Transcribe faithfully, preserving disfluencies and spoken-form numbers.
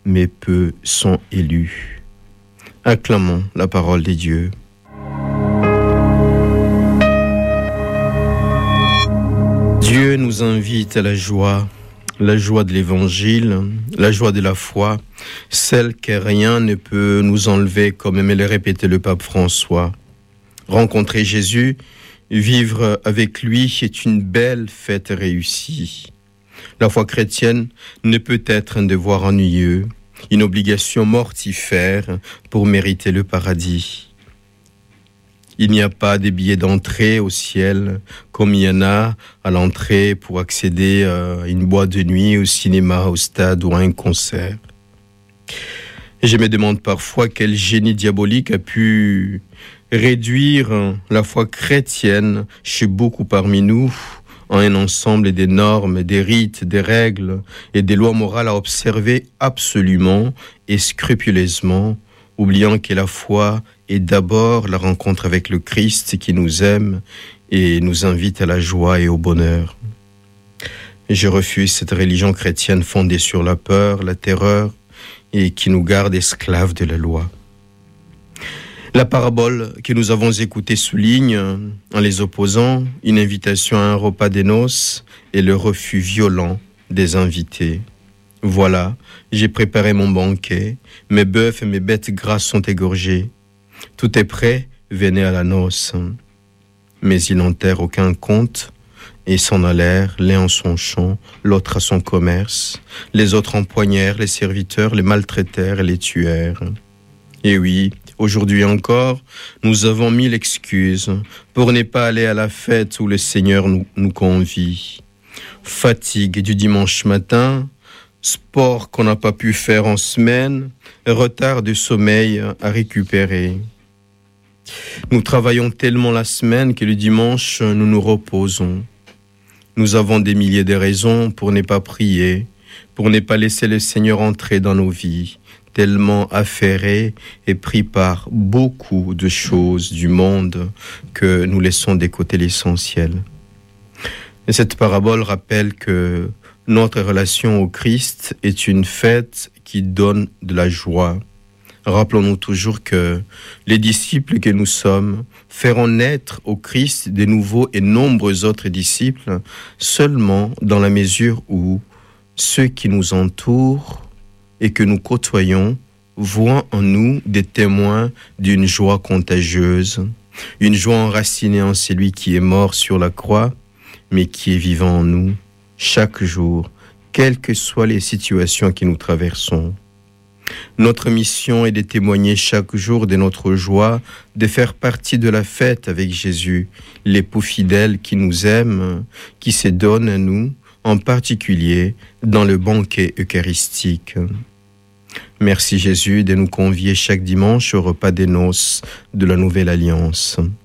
mais peu sont élus. Acclamons la parole de Dieu. Dieu nous invite à la joie, la joie de l'Évangile, la joie de la foi, celle que rien ne peut nous enlever, comme aimait le répéter le pape François. Rencontrer Jésus, vivre avec lui est une belle fête réussie. La foi chrétienne ne peut être un devoir ennuyeux, une obligation mortifère pour mériter le paradis. Il n'y a pas de billets d'entrée au ciel comme il y en a à l'entrée pour accéder à une boîte de nuit, au cinéma, au stade ou à un concert. Et je me demande parfois quel génie diabolique a pu réduire la foi chrétienne chez beaucoup parmi nous en un ensemble des normes, des rites, des règles et des lois morales à observer absolument et scrupuleusement, oubliant que la foi est d'abord la rencontre avec le Christ qui nous aime et nous invite à la joie et au bonheur. Je refuse cette religion chrétienne fondée sur la peur, la terreur et qui nous garde esclaves de la loi. La parabole que nous avons écoutée souligne, en les opposant, une invitation à un repas des noces et le refus violent des invités. Voilà, j'ai préparé mon banquet, mes bœufs et mes bêtes grasses sont égorgés. Tout est prêt, venez à la noce. Mais ils n'enterrent aucun compte et s'en allèrent, l'un en son champ, l'autre à son commerce. Les autres empoignèrent les serviteurs, les maltraitèrent et les tuèrent. Et oui, aujourd'hui encore, nous avons mille excuses pour ne pas aller à la fête où le Seigneur nous, nous convie. Fatigue du dimanche matin, sport qu'on n'a pas pu faire en semaine, retard de sommeil à récupérer. Nous travaillons tellement la semaine que le dimanche, nous nous reposons. Nous avons des milliers de raisons pour ne pas prier, pour ne pas laisser le Seigneur entrer dans nos vies, tellement affairés et pris par beaucoup de choses du monde que nous laissons de côté l'essentiel. Et cette parabole rappelle que notre relation au Christ est une fête qui donne de la joie. Rappelons-nous toujours que les disciples que nous sommes feront naître au Christ de nouveaux et nombreux autres disciples seulement dans la mesure où ceux qui nous entourent et que nous côtoyons voient en nous des témoins d'une joie contagieuse, une joie enracinée en celui qui est mort sur la croix, mais qui est vivant en nous chaque jour, quelles que soient les situations que nous traversons. Notre mission est de témoigner chaque jour de notre joie, de faire partie de la fête avec Jésus, l'époux fidèle qui nous aime, qui se donne à nous, en particulier dans le banquet eucharistique. Merci Jésus de nous convier chaque dimanche au repas des noces de la Nouvelle Alliance.